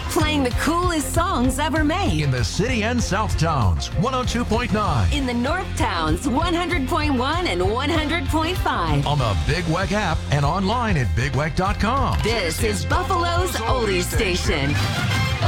Playing the coolest songs ever made. In the city and South Towns, 102.9. In the North Towns, 100.1 and 100.5. On the Big Weck app and online at bigweck.com. This is Buffalo's Oldie Station.